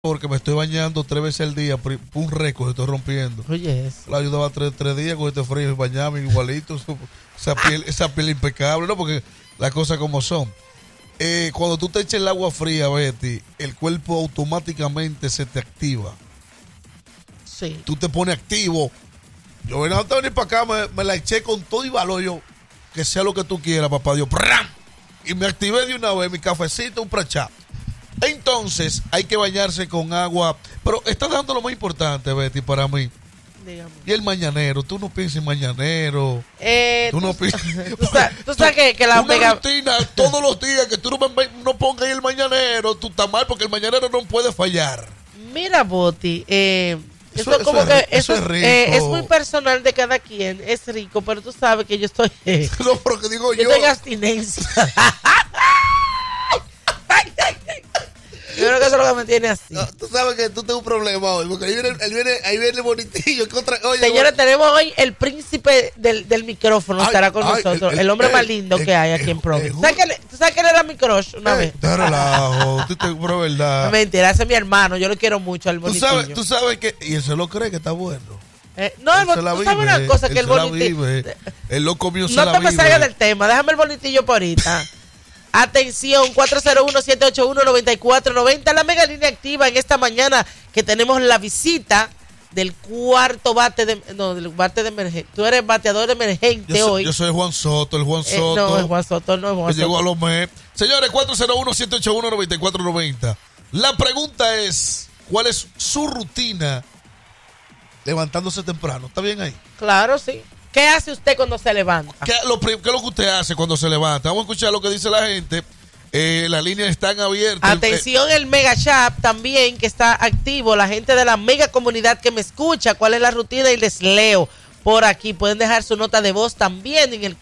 porque me estoy bañando 3 veces al día, un récord estoy rompiendo. Oye, eso. La ayudaba 3 días con este frío y bañarme igualito, esa piel impecable, ¿no? Porque las cosas como son. Cuando tú te echas el agua fría, Betty, el cuerpo automáticamente se te activa. Sí. Tú te pones activo. Yo antes de venir para acá, me la eché con todo y valor. Yo, que sea lo que tú quieras, papá Dios. ¡Pram! Y me activé de una vez, mi cafecito, un prachá. Entonces, hay que bañarse con agua. Pero está dando lo más importante, Betty, para mí. Dígame. Y el mañanero. Tú no piensas en mañanero. Tú no piensas. Tú sabes que la una rutina todos los días que tú no pongas ahí el mañanero. Tú estás mal porque el mañanero no puede fallar. Mira, Boti. Eso es rico. Es muy personal de cada quien. Es rico, pero tú sabes que yo estoy. No, porque digo yo. Yo estoy en abstinencia. Yo creo que eso es lo que me tiene así. No, tú sabes que tú tienes un problema hoy, porque ahí viene el bonitillo. Señores, tenemos hoy el príncipe del micrófono, estará con nosotros. El hombre más lindo que hay aquí en Providence. ¿Tú sabes que él era mi crush una vez? Te relajo, pero verdad. No, mentira, ese es mi hermano, yo lo quiero mucho al bonitillo. Tú sabes que, y él se lo cree que está bueno. No, tú sabes una cosa, que el bonitillo. El loco mío se la vive. No te me salgas del tema, déjame el bonitillo por ahorita. Atención, 401-781-9490, la mega línea activa en esta mañana que tenemos la visita del cuarto bate del bate de emergente. Tú eres bateador emergente hoy. Yo soy Juan Soto, el Juan Soto. No, el Juan Soto no es Juan Soto. Llegó a los mes. Señores, 401-781-9490. La pregunta es, ¿cuál es su rutina levantándose temprano? ¿Está bien ahí? Claro, sí. ¿Qué hace usted cuando se levanta? ¿Qué es lo que usted hace cuando se levanta? Vamos a escuchar lo que dice la gente. Las líneas están abiertas. Atención, el Mega Chat también que está activo. La gente de la mega comunidad que me escucha, ¿cuál es la rutina? Y les leo por aquí. Pueden dejar su nota de voz también en el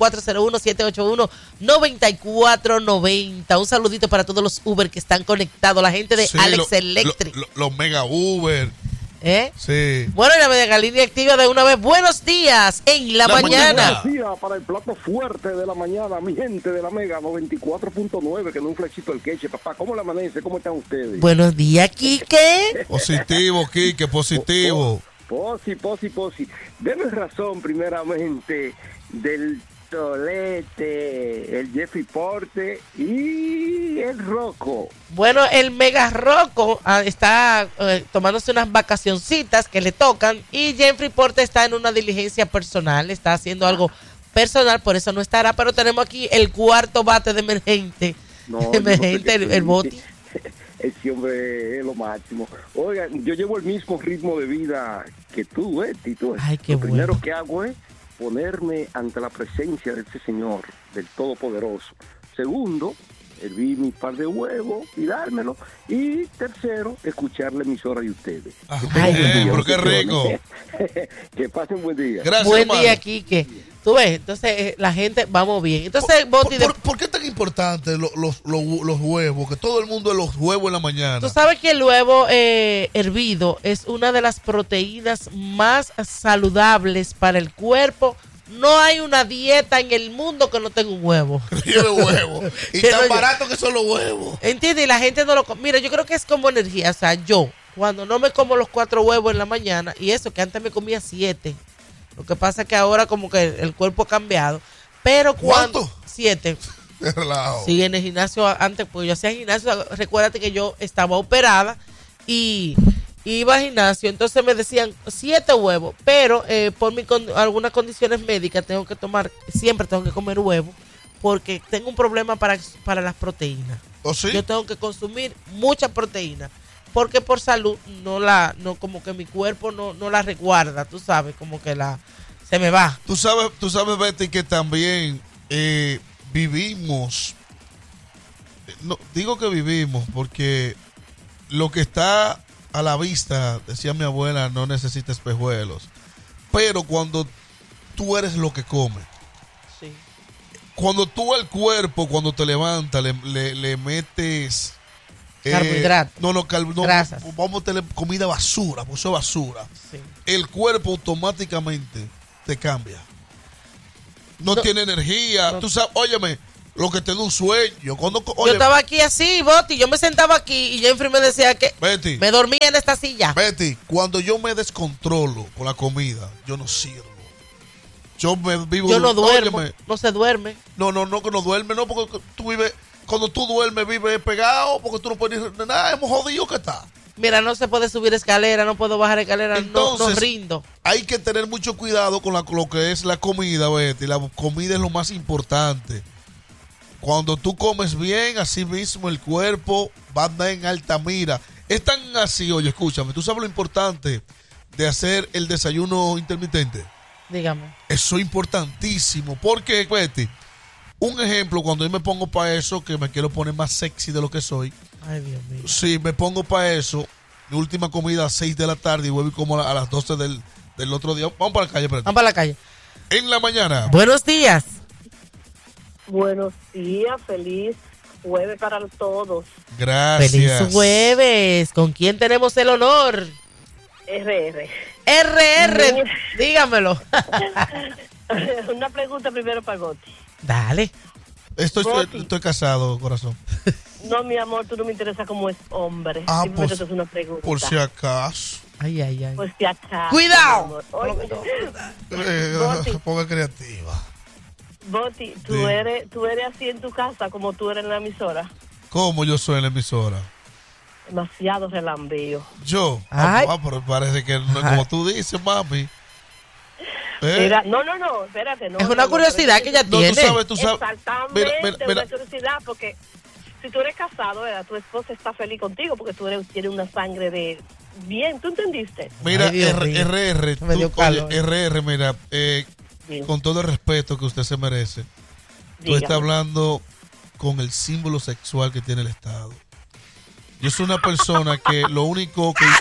401-781-9490. Un saludito para todos los Uber que están conectados. La gente de Alex Electric. Los Mega Uber. Sí. Bueno, y la mega línea activa de una vez. Buenos días en la mañana. Buenos días para el plato fuerte de la mañana, mi gente de la Mega 94.9, que no un flechito el queche. Papá, ¿cómo le amanece? ¿Cmo están ustedes? Buenos días, Quique. Positivo, Quique, positivo. Posi. Deme razón, primeramente, del Tolete, el Jeffrey Porte y el Rocco. Bueno, el Mega Rocco está tomándose unas vacacioncitas que le tocan y Jeffrey Porte está en una diligencia personal, está haciendo algo personal, por eso no estará, pero tenemos aquí el cuarto bate de emergente. El Boti. Ese hombre es lo máximo. Oigan, yo llevo el mismo ritmo de vida que tú, Tito. Ay, qué lo bueno. primero que hago es ponerme ante la presencia de ese señor, del Todopoderoso. Segundo, hervir mi par de huevos y dármelo. Y tercero, escuchar la emisora de ustedes. Pero qué rico. Que pasen buen día. Gracias, buen hermano. día, Quique. Tú ves, entonces la gente, vamos bien. Entonces, Boti, ¿Por qué es tan importante los huevos? Que todo el mundo los huevos en la mañana. tú sabes que el huevo hervido es una de las proteínas más saludables para el cuerpo. No hay una dieta en el mundo que no tenga un huevo. Lleve huevo. Y Que tan no, barato que son los huevos. ¿Entiendes? Y la gente no lo come. Mira, yo creo que es como energía. O sea, yo, cuando no me como los 4 huevos en la mañana, y eso que antes me comía 7. Lo que pasa es que ahora como que el cuerpo ha cambiado. Pero cuando... ¿Cuánto? 7. Relajo. Sí, en el gimnasio antes, pues yo hacía gimnasio. Recuérdate que yo estaba operada y iba al gimnasio. Entonces me decían 7 huevos. Pero por algunas condiciones médicas siempre tengo que comer huevo. Porque tengo un problema para las proteínas. ¿Oh, sí? Yo tengo que consumir mucha proteína. Porque por salud como que mi cuerpo no la resguarda, tú sabes, como que se me va. Tú sabes, Betty, que también vivimos, no, digo que vivimos porque lo que está a la vista, decía mi abuela, no necesita espejuelos. Pero cuando tú eres lo que comes, Sí. cuando tú al cuerpo, cuando te levantas, le metes... Carbohidratos. No, grasas. Vamos a tener comida basura, pues eso es basura. Sí. El cuerpo automáticamente te cambia. No tiene energía. No. Tú sabes, óyeme, lo que te da un sueño. Yo estaba aquí así, Boti, yo me sentaba aquí y Jeffrey me decía que Betty, me dormía en esta silla. Betty, cuando yo me descontrolo con la comida, yo no sirvo. Yo me vivo. Yo no duermo, óyeme, no se duerme. no, que no duerme, no, porque tú vives, cuando tú duermes, vives pegado, porque tú no puedes ni nada, hemos jodido que está. Mira, no se puede subir escalera, no puedo bajar escalera, Entonces, no rindo. Hay que tener mucho cuidado con lo que es la comida, Betty. La comida es lo más importante. Cuando tú comes bien, así mismo el cuerpo va a andar en alta mira. Es tan así, oye, escúchame, ¿tú sabes lo importante de hacer el desayuno intermitente? Dígame. Eso es importantísimo. Porque, Betty, un ejemplo, cuando yo me pongo para eso, que me quiero poner más sexy de lo que soy. Ay, Dios mío. Sí, me pongo para eso. Mi última comida a 6 de la tarde y vuelvo como a las 12 del otro día. Vamos para la calle, espérate. Vamos para la calle. En la mañana. Buenos días. Buenos días, feliz jueves para todos. Gracias. Feliz jueves. ¿Con quién tenemos el honor? RR. RR, dígamelo. Una pregunta primero para Goti. Dale. Estoy casado, corazón. No, mi amor, tú no me interesas como es hombre. Ah, Simplemente pues, es una pregunta. Por si acaso. Ay, ay, ay. Por si acaso. ¡Cuidado! Boti. Ponga creativa. Boti, ¿tú Sí. eres así en tu casa como tú eres en la emisora? ¿Cómo yo soy en la emisora? Demasiado relambío. Yo. Ay. Pero parece que no es como tú dices, mami. Mira, no, espérate. No, Es una curiosidad que ella No, tiene. tú sabes. Exactamente, Mira. una curiosidad, porque si tú eres casado, ¿verdad? Tu esposa está feliz contigo porque tienes una sangre de bien, ¿tú entendiste? Mira, Ay, Dios mío. RR, Me dio calor. RR, mira, Sí. con todo el respeto que usted se merece, tú Dígame. estás hablando con el símbolo sexual que tiene el Estado. Yo soy una persona que lo único que...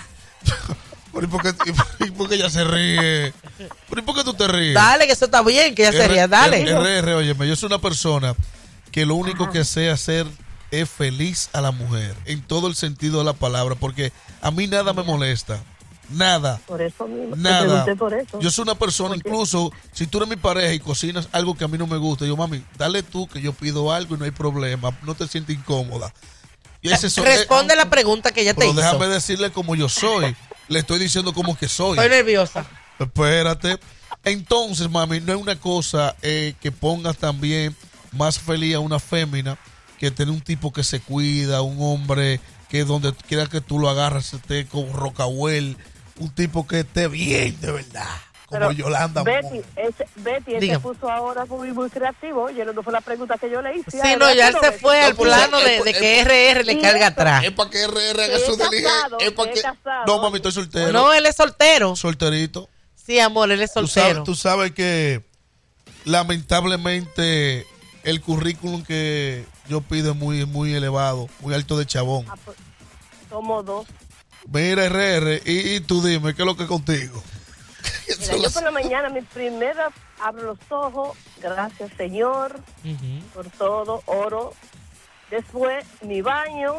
¿Por qué ella se ríe? ¿Por qué tú te ríes? Dale, que eso está bien, que ella se ría. Dale. RR, óyeme, yo soy una persona que lo único que sé hacer es feliz a la mujer, en todo el sentido de la palabra, porque a mí nada me molesta. Nada. Por eso mismo. Te Nada. pregunté por eso. Yo soy una persona, ¿Por qué? incluso si tú eres mi pareja y cocinas algo que a mí no me gusta, yo, mami, dale tú que yo pido algo y no hay problema, no te sientes incómoda. Y ese Responde la pregunta que ella te pero hizo. déjame decirle como yo soy. Le estoy diciendo como que soy. Estoy nerviosa. Espérate. Entonces, mami, no es una cosa que pongas también más feliz a una fémina que tener un tipo que se cuida, un hombre que donde quiera que tú lo agarras esté con rocahuel, un tipo que esté bien, de verdad. Como Pero, Yolanda. Betty, ese Dígame. puso ahora muy creativo. Oye, no fue la pregunta que yo le hice. Sí, no, ya él se fue al plano de que RR le Sí, carga eso. atrás. Es para que RR haga Que su es casado, diligencia. Es para que que... es casado. No, mami, estoy soltero. No, él es soltero. Solterito. Sí, amor, él es soltero. Tú sabes que lamentablemente el currículum que yo pido es muy elevado, muy alto de chabón. Ah, pues, somos dos. Mira, RR, y tú dime, ¿qué es lo que es contigo? Mira, yo por la mañana, mi primera, abro los ojos. Gracias, Señor, Ujú. por todo, oro. Después, mi baño.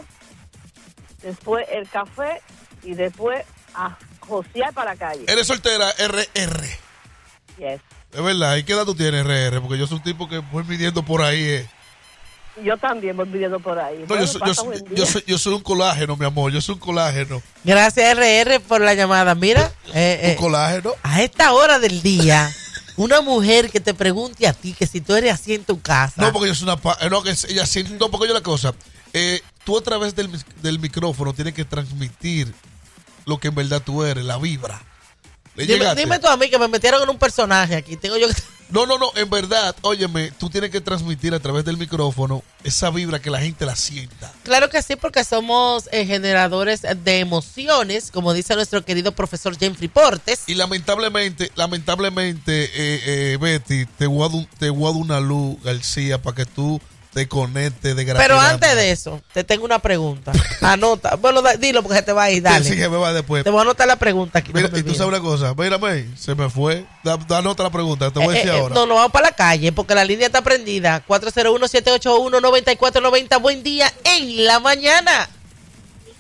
Después, el café. Y después, a josear para la calle. Eres soltera, RR. Yes. Es verdad, ¿y qué edad tú tienes, RR? Porque yo soy un tipo que voy midiendo por ahí. Yo también voy pidiendo por ahí. No, Bueno, yo pasa buen día. soy un colágeno, mi amor, yo soy un colágeno. Gracias, RR, por la llamada. Mira, Un colágeno. a esta hora del día, una mujer que te pregunte a ti que si tú eres así en tu casa. No, porque yo soy una... no, que ella sí, no, porque yo la cosa... tú a través del micrófono tienes que transmitir lo que en verdad tú eres, la vibra. ¿Le llegaste? Dime tú a mí que me metieron en un personaje aquí. Tengo yo que... No, en verdad, óyeme, tú tienes que transmitir a través del micrófono esa vibra que la gente la sienta. Claro que sí, porque somos generadores de emociones, como dice nuestro querido profesor Jeffrey Portes. Y lamentablemente, Betty, te voy a dar una luz, García, para que tú te conectes de gratis. Pero antes de eso, te tengo una pregunta. Anota. Bueno, dilo porque se te va a ir. Dale. Sí, que me va después. Te voy a anotar la pregunta aquí. Mira, no me y tú olvides. sabes una cosa, mírame, se me fue. Da nota la pregunta, te voy a decir ahora. No, vamos para la calle porque la línea está prendida. 401-781-9490. Buen día en la mañana.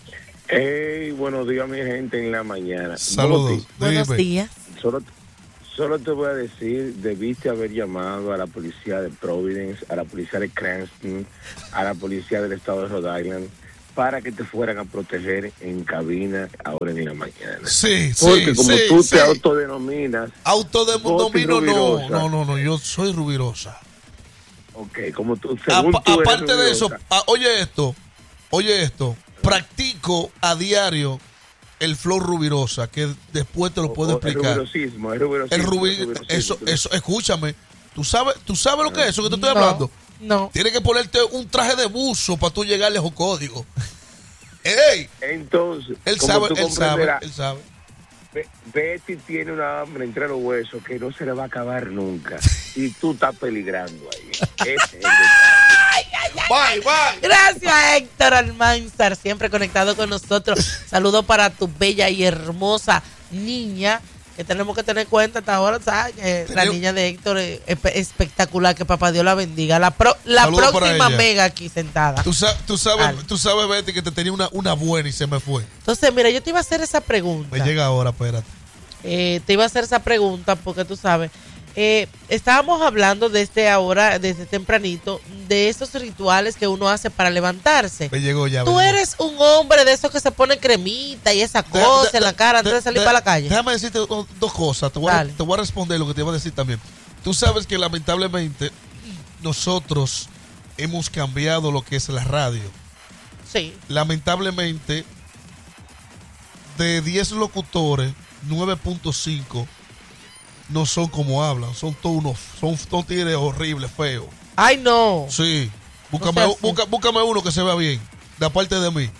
Hey, buenos días, mi gente, en la mañana. Saludos. Boti, Buenos Dime. días. Solo, Solo te voy a decir, debiste haber llamado a la policía de Providence, a la policía de Cranston, a la policía del estado de Rhode Island, para que te fueran a proteger en cabina ahora en la mañana. Sí, Porque como tú sí. te autodenominas... Autodenomino Rubirosa. no, yo soy rubirosa. Ok, como tú, según tú eres Aparte de eso, rubirosa. oye esto, practico a diario el flow rubirosa, que después te lo puedo explicar. El rubirosismo. Eso, escúchame, ¿tú sabes lo que es eso que te estoy No, hablando? No. Tienes que ponerte un traje de buzo para tú llegarle a esos códigos. ¡Ey! Entonces, Él como tú sabe. comprenderás, Betty tiene una hambre entre los huesos que no se le va a acabar nunca. Y tú estás peligrando ahí. Ese es el detalle. Bye. Gracias, Héctor Almanzar, siempre conectado con nosotros. Saludos para tu bella y hermosa niña, que tenemos que tener cuenta hasta ahora, ¿sabes? Que la niña de Héctor es espectacular, que papá Dios la bendiga. La próxima mega aquí sentada. Tú sabes, Betty, que te tenía una buena y se me fue. Entonces, mira, yo te iba a hacer esa pregunta. Me llega ahora, espérate. Te iba a hacer esa pregunta porque tú sabes, estábamos hablando desde tempranito, de esos rituales que uno hace para levantarse. Me llegó ya. Tú eres un hombre de esos que se pone cremita y esa cosa en la cara antes de salir para la calle. Déjame decirte dos cosas. Te voy a responder lo que te iba a decir también. Tú sabes que lamentablemente nosotros hemos cambiado lo que es la radio. Sí. Lamentablemente, de 10 locutores, 9.5 no son como hablan, son todos tigres horribles, feos. Ay, no. Sí, búscame uno que se vea bien, de aparte de mí.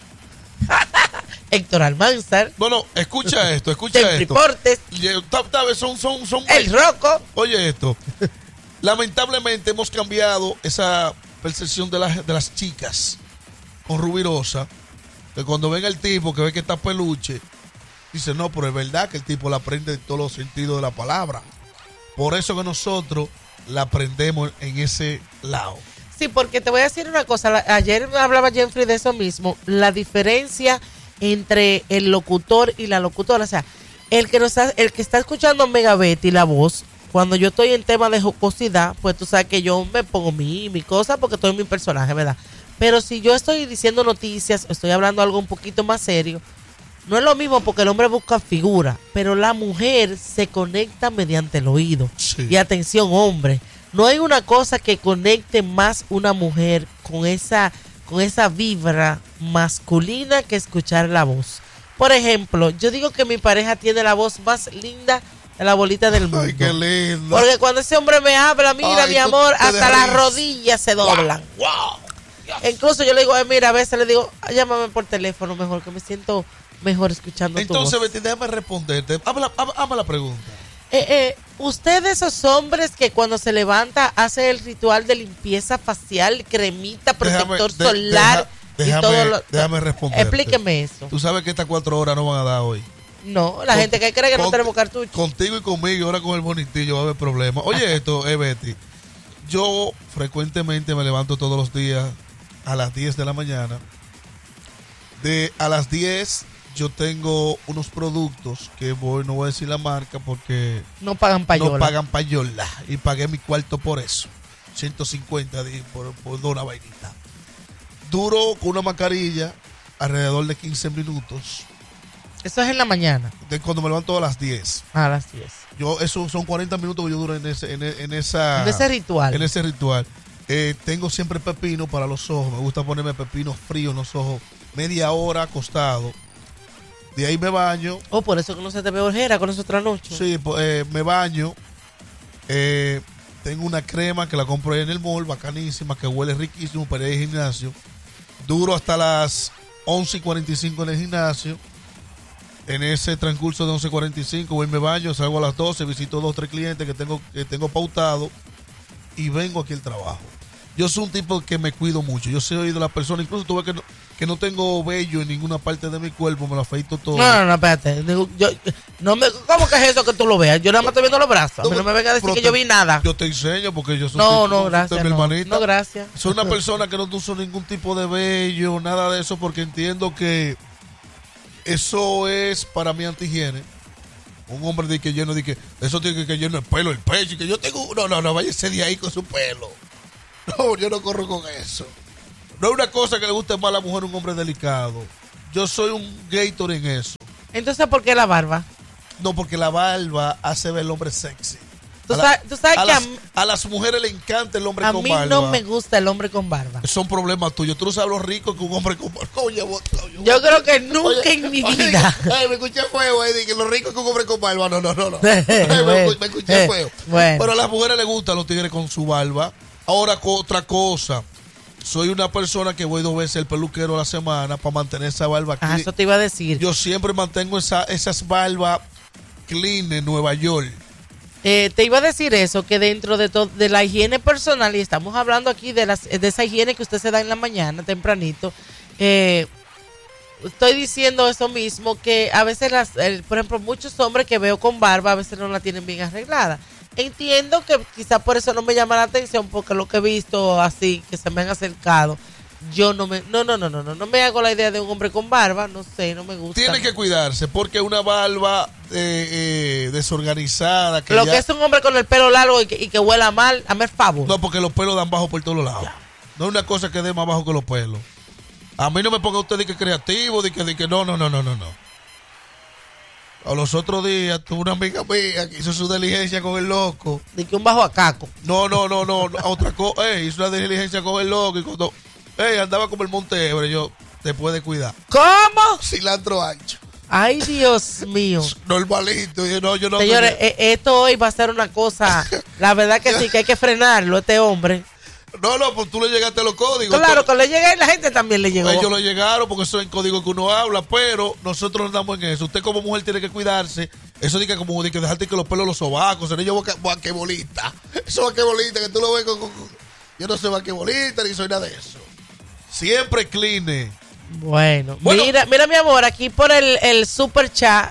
Héctor Almanzar. No, escucha esto. Reportes. Son el Rocco. Oye esto. Lamentablemente hemos cambiado esa percepción de las chicas con rubirosa, que cuando ven el tipo que ve que está peluche, dice, no, pero es verdad que el tipo la aprende en todos los sentidos de la palabra. Por eso que nosotros la aprendemos en ese lado. Sí, porque te voy a decir una cosa. Ayer hablaba Jeffrey de eso mismo. La diferencia entre el locutor y la locutora. O sea, el que está escuchando Megabetty, la voz, cuando yo estoy en tema de jocosidad, pues tú sabes que yo me pongo mi cosa porque estoy en mi personaje, ¿verdad? Pero si yo estoy diciendo noticias, estoy hablando algo un poquito más serio, no es lo mismo porque el hombre busca figura, pero la mujer se conecta mediante el oído. Sí. Y atención, hombre, no hay una cosa que conecte más una mujer con esa vibra masculina que escuchar la voz. Por ejemplo, yo digo que mi pareja tiene la voz más linda de la bolita del mundo. Ay, qué lindo. Porque cuando ese hombre me habla, mira, mi amor, hasta las rodillas se doblan. Wow. Incluso yo le digo, mira, a veces le digo, llámame por teléfono mejor, que me siento mejor escuchando Entonces, tu voz. Betty, déjame responderte. Hazme la pregunta. Usted de esos hombres que cuando se levanta hace el ritual de limpieza facial, cremita, protector solar y todo lo... Déjame responder. Explíqueme eso. Tú sabes que estas 4 horas no van a dar hoy. No, la gente que cree que no tenemos cartucho. Contigo y conmigo, ahora con el bonitillo va a haber problemas. Oye, esto, Betty, yo frecuentemente me levanto todos los días a las 10 de la mañana. A las 10 yo tengo unos productos que no voy a decir la marca porque no pagan payola. No pagan payola. Y pagué mi cuarto por eso. 150 por una vainita. Duro con una mascarilla alrededor de 15 minutos. Eso es en la mañana. Cuando me levanto a las 10. A las 10. Eso son 40 minutos que yo duro en ese ritual. En ese ritual. Tengo siempre pepino para los ojos. Me gusta ponerme pepino frío en los ojos. Media hora acostado. De ahí me baño. Oh, por eso que no se te ve ojera con eso otra noche. Sí, me baño. Tengo una crema que la compro ahí en el mall, bacanísima, que huele riquísimo para ir al gimnasio. Duro hasta las 11:45 en el gimnasio. En ese transcurso de 11:45 voy, me baño, salgo a las 12, visito 2 o 3 clientes que tengo pautado y vengo aquí al trabajo. Yo soy un tipo que me cuido mucho. Yo soy de la persona, incluso tú ves que no tengo vello en ninguna parte de mi cuerpo, me lo afeito todo. No, espérate. ¿Cómo que es eso que tú lo veas? Yo nada más estoy viendo los brazos. A mí no me venga a decir que yo vi nada. Yo te enseño porque yo soy No, gracias. mi hermanita. No, gracias. Soy una persona que no uso ningún tipo de vello, nada de eso, porque entiendo que eso es para mi antihigiene. Un hombre de que lleno, de que eso tiene que lleno el pelo, el pecho, y que yo tengo. No, váyase de ahí con su pelo. No, yo no corro con eso. No es una cosa que le guste más a la mujer un hombre delicado. Yo soy un Gator en eso. Entonces, ¿por qué la barba? No, porque la barba hace ver el hombre sexy. Tú sabes que a las mujeres le encanta el hombre con barba. A mí no me gusta el hombre con barba. Son problemas tuyos. Tú no sabes lo rico que un hombre con barba. Yo creo que nunca en mi vida. Me escuché feo, que lo rico que un hombre con barba. No. Me escuché feo. Bueno. Pero a las mujeres les gustan los tigres con su barba. Ahora, otra cosa. Soy una persona que voy 2 veces al peluquero a la semana para mantener esa barba clean. Eso te iba a decir. Yo siempre mantengo esas barbas clean en Nueva York. Te iba a decir eso, que dentro de la higiene personal, y estamos hablando aquí de esa higiene que usted se da en la mañana, tempranito, estoy diciendo eso mismo, que a veces, por ejemplo, muchos hombres que veo con barba, a veces no la tienen bien arreglada. Entiendo que quizás por eso no me llama la atención, porque lo que he visto así, que se me han acercado, yo no me hago la idea de un hombre con barba, no sé, no me gusta. Tiene que cuidarse, porque una barba desorganizada. Que es un hombre con el pelo largo y que huela mal, hazme el favor. No, porque los pelos dan bajo por todos lados. No es una cosa que dé más bajo que los pelos. A mí no me ponga usted de que creativo, de que no. A los otros días tuve una amiga mía que hizo su diligencia con el loco. De que un bajo a caco. No, otra cosa. Hizo una diligencia con el loco y cuando andaba como el Monte Everest, yo te puede cuidar. ¿Cómo? Cilantro ancho. Ay, Dios mío. Normalito. Yo no. Señores, esto hoy va a ser una cosa. La verdad que sí, que hay que frenarlo, este hombre. No, pues tú le llegaste a los códigos. Claro, que le llega y la gente también le llegó. Ellos lo llegaron porque eso es el código que uno habla, pero nosotros no andamos en eso. Usted como mujer tiene que cuidarse. Eso de que como de que dejarte que los pelos los sobacos, en ellos vaquebolita. Eso vaquebolita que tú lo ves con. Yo no soy vaquebolita ni soy nada de eso. Siempre clean. Bueno, mira mi amor, aquí por el super chat,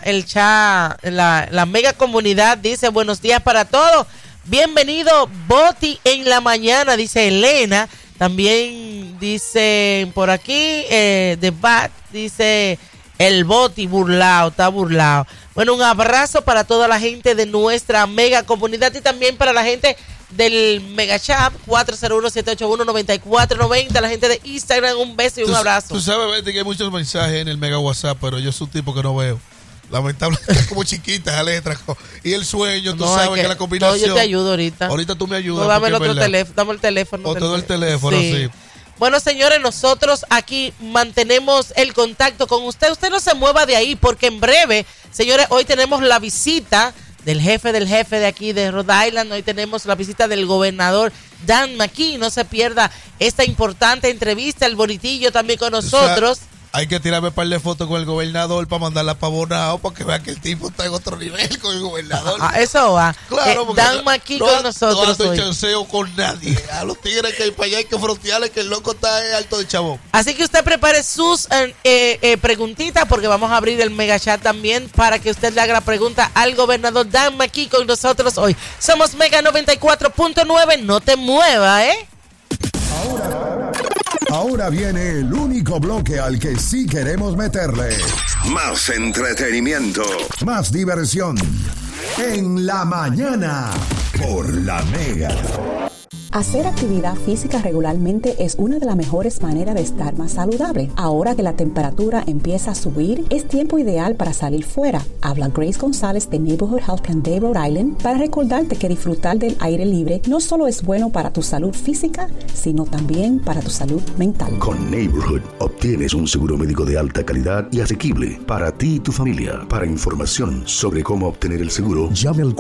la mega comunidad dice buenos días para todos. Bienvenido Boti en la mañana, dice Elena. También dice por aquí, The Bat, dice el Boti está burlado. Bueno, un abrazo para toda la gente de nuestra mega comunidad y también para la gente del Mega Chat 401-781-9490, la gente de Instagram, un beso y un abrazo. Tú sabes, Betty, que hay muchos mensajes en el Mega WhatsApp, pero yo soy un tipo que no veo. Lamentablemente es como chiquita esa letra. Y el sueño, tú sabes que la combinación. No, yo te ayudo ahorita. Ahorita tú me ayudas. No, dame el otro teléfono, dame el teléfono. O te doy el teléfono, sí. Bueno, señores, nosotros aquí mantenemos el contacto con usted. Usted no se mueva de ahí porque en breve, señores, hoy tenemos la visita del jefe de aquí de Rhode Island. Hoy tenemos la visita del gobernador Dan McKee. No se pierda esta importante entrevista. El Bonitillo también con nosotros. Hay que tirarme un par de fotos con el gobernador para mandarla para Bonao para que vean que el tipo está en otro nivel con el gobernador. Eso va. Claro, Dan McKee con nosotros. No estoy chanceo con nadie. A los tigres que hay para allá hay que frontearles que el loco está alto de chabón. Así que usted prepare sus preguntitas porque vamos a abrir el mega chat también para que usted le haga la pregunta al gobernador Dan McKee con nosotros hoy. Somos Mega 94.9. No te muevas, Ahora viene el único bloque al que sí queremos meterle más entretenimiento, más diversión. En la mañana, por la Mega. Hacer actividad física regularmente es una de las mejores maneras de estar más saludable. Ahora que la temperatura empieza a subir, es tiempo ideal para salir fuera. Habla Grace González de Neighborhood Health Plan de Rhode Island para recordarte que disfrutar del aire libre no solo es bueno para tu salud física, sino también para tu salud mental. Con Neighborhood obtienes un seguro médico de alta calidad y asequible para ti y tu familia. Para información sobre cómo obtener el seguro, llame al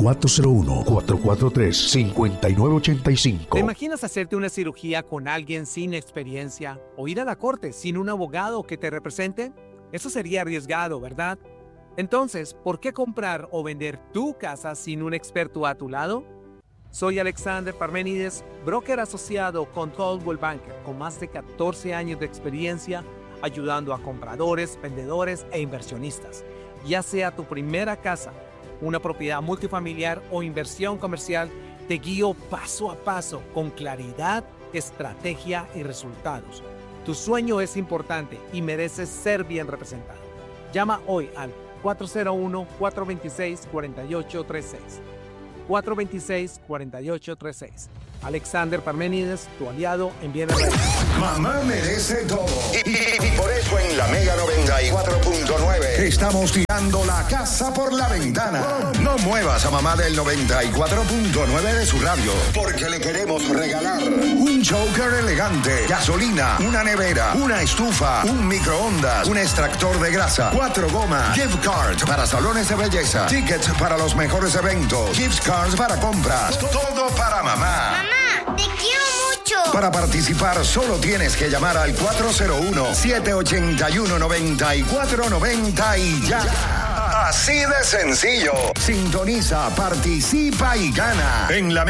401-443-5985. ¿Te imaginas hacerte una cirugía con alguien sin experiencia o ir a la corte sin un abogado que te represente? Eso sería arriesgado, ¿verdad? Entonces, ¿por qué comprar o vender tu casa sin un experto a tu lado? Soy Alexander Parmenides, broker asociado con Coldwell Banker, con más de 14 años de experiencia ayudando a compradores, vendedores e inversionistas. Ya sea tu primera casa, una propiedad multifamiliar o inversión comercial, te guío paso a paso con claridad, estrategia y resultados. Tu sueño es importante y mereces ser bien representado. Llama hoy al 401-426-4836. 426-4836. Alexander Parménides, tu aliado en bienes raíces. Mamá merece todo. Y por eso en la Mega 94.9 estamos tirando la casa por la ventana. No muevas a mamá del 94.9 de su radio, porque le queremos regalar un choker elegante, gasolina, una nevera, una estufa, un microondas, un extractor de grasa, 4 gomas, gift cards para salones de belleza, tickets para los mejores eventos, gift cards para compras, todo para mamá. Mamá, te quiero mucho. Para participar solo tienes que llamar al 401-781-9490 y ya. Así de sencillo. Sintoniza, participa y gana en la